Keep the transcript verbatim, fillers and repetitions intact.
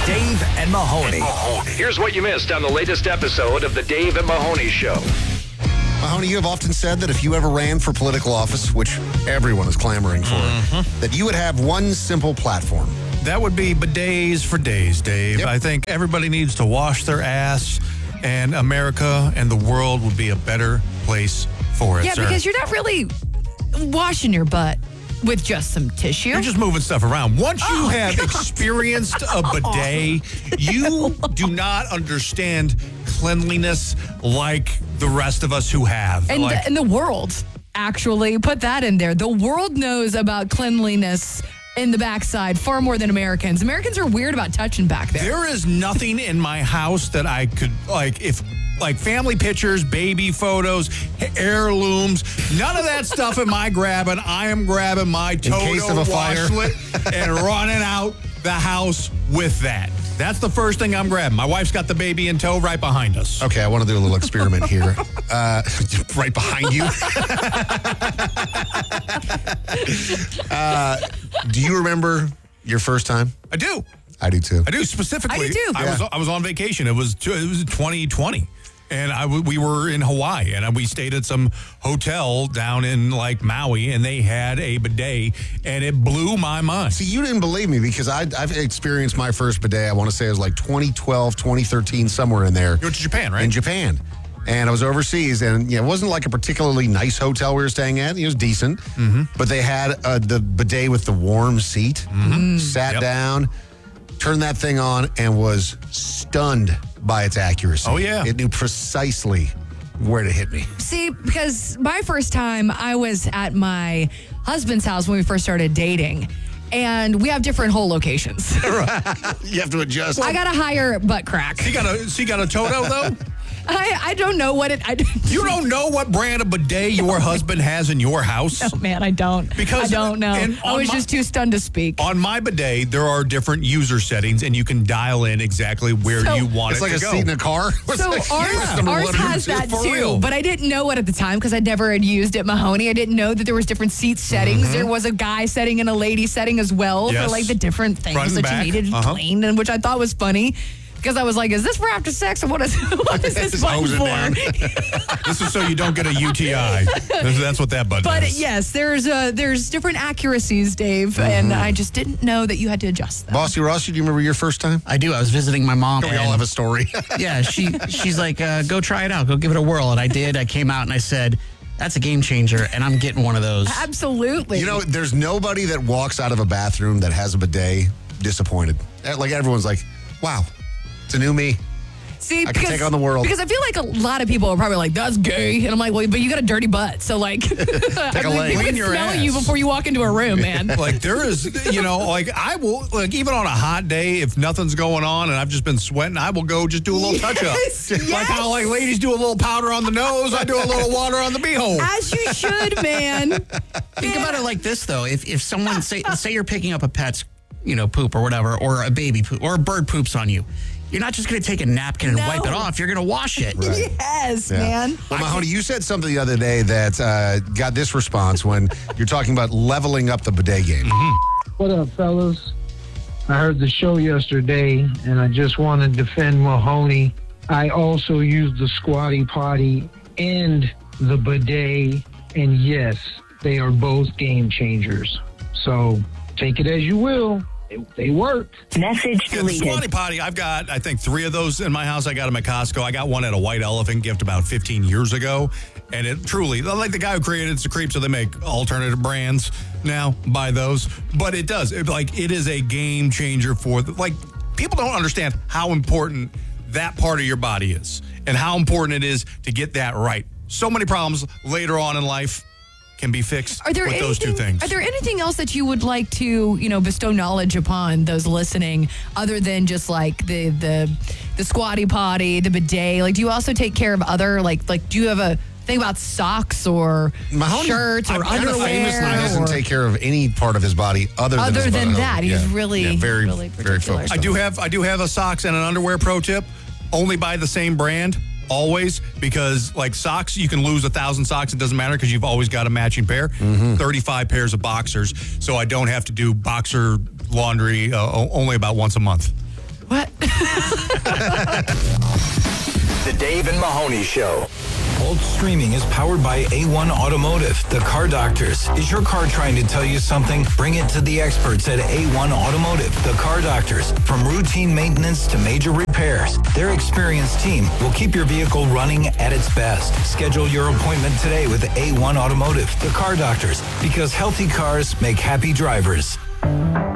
Dave and Mahoney. Here's what you missed on the latest episode of the Dave and Mahoney Show. Mahoney, you have often said that if you ever ran for political office, which everyone is clamoring for, mm-hmm. that you would have one simple platform. That would be bidets for days, Dave. Yep. I think everybody needs to wash their ass, and America and the world would be a better place for it, Yeah, sir. because you're not really washing your butt with just some tissue. You're just moving stuff around. Once you Oh, have God. experienced a bidet, you do not understand cleanliness like the rest of us who have. And, like, the, and the world, actually, put that in there. The world knows about cleanliness in the backside far more than Americans. Americans are weird about touching back there. there is nothing in my house that I could, like, if... like family pictures, baby photos, heirlooms, none of that stuff am I grabbing. I am grabbing my Toto case of a fire. washlet and running out the house with that. That's the first thing I'm grabbing. My wife's got the baby in tow right behind us. Okay, I want to do a little experiment here. Uh, right behind you. uh, do you remember your first time? I do. I do too. I do specifically. I do too. I Yeah. was I was on vacation. It was it was twenty twenty. And I w- we were in Hawaii, and we stayed at some hotel down in like Maui, and they had a bidet, and it blew my mind. See, you didn't believe me because I, I've experienced my first bidet. I want to say it was like twenty twelve, twenty thirteen, somewhere in there. You went to Japan, right? In Japan. And I was overseas, and yeah, it wasn't like a particularly nice hotel we were staying at. It was decent. Mm-hmm. But they had uh, the bidet with the warm seat. Mm-hmm. Sat Yep. down, turned that thing on, and was stunned by its accuracy. Oh, yeah. It knew precisely where to hit me. See, because my first time, I was at my husband's house when we first started dating. And we have different hole locations. You have to adjust. I got a higher butt crack. She got a she got a Toto though. I, I don't know what it... I, You don't know what brand of bidet your husband has in your house? Oh, man, I don't. Because- I don't know. and I on was my- just too stunned to speak. On my bidet, there are different user settings, and you can dial in exactly where So- you want It's it like to a go. seat in a car. So It's ours, like, number ours one, has two, that for too, real. but I didn't know it at the time because I never had used it, Mahoney. I didn't know that there was different seat settings. Mm-hmm. There was a guy setting and a lady setting as well Yes. for like the different Front things and that back. you needed Uh-huh. cleaned, and which I thought was funny. Because I was like, is this for after sex or what is, what is this Just button hose it down. for? This is so you don't get a U T I. That's, that's what that button But is. yes, there's uh, there's different accuracies, Dave, and I just didn't know that you had to adjust them. Bossy Rossi, do you remember your first time? I do. I was visiting my mom. We all and- have a story. yeah, she she's like, uh, go try it out. Go give it a whirl. And I did. I came out and I said, that's a game changer, and I'm getting one of those. Absolutely. You know, there's nobody that walks out of a bathroom that has a bidet disappointed. Like, everyone's like, wow, it's a new me. See, I can take on the world. Because I feel like a lot of people are probably like, that's gay. And I'm like, well, but you got a dirty butt. So, like, I a mean, leg. people Clean can your smell ass. you before you walk into a room, man. Like there is, you know, like I will, like even on a hot day, if nothing's going on and I've just been sweating, I will go just do a little touch up. Yes, Like how like ladies do a little powder on the nose, I do a little water on the beehole. As you should, man. Think about it like this, though. If if someone, say say you're picking up a pet's, you know, poop or whatever, or a baby poop, or a bird poops on you, you're not just going to take a napkin and No. wipe it off. You're going to wash it. Yes, Yeah. man. Well, Mahoney, you said something the other day that uh, got this response when you're talking about leveling up the bidet game. What up, fellas? I heard the show yesterday, and I just want to defend Mahoney. I also used the squatty potty and the bidet, and yes, they are both game changers. So take it as you will. They, they work. Message Yeah, the deleted. squatty potty, I've got, I think, three of those in my house. I got them at Costco. I got one at a White Elephant gift about fifteen years ago. And it truly, like the guy who created It's a Creep, so they make alternative brands now, buy those. But it does. It, like, it is a game changer for, the, like, people don't understand how important that part of your body is and how important it is to get that right. So many problems later on in life can be fixed Are there with anything, those two things. Are there anything else that you would like to, you know, bestow knowledge upon those listening, other than just like the the the squatty potty, the bidet? Like, do you also take care of other like like? Do you have a thing about socks or Mahoney, shirts or I'm kind of underwear? famously doesn't or- take care of any part of his body other than Other his than butt. that, he's Yeah. really, yeah, very, really very particular. focused. I on do that. have I do have a socks and an underwear pro tip. Only buy the same brand always, because like socks, you can lose a thousand socks. It doesn't matter because you've always got a matching pair. Mm-hmm. thirty-five pairs of boxers, so I don't have to do boxer laundry uh, o- only about once a month. What? The Dave and Mahoney Show. Bolt Streaming is powered by A one Automotive, the car doctors. Is your car trying to tell you something? Bring it to the experts at A one Automotive, the car doctors. From routine maintenance to major repairs, their experienced team will keep your vehicle running at its best. Schedule your appointment today with A one Automotive, the car doctors, because healthy cars make happy drivers.